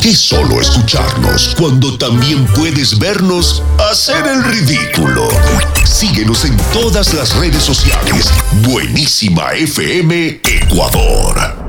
qué solo escucharnos cuando también puedes vernos hacer el ridículo? Síguenos en todas las redes sociales. Buenísima FM Ecuador.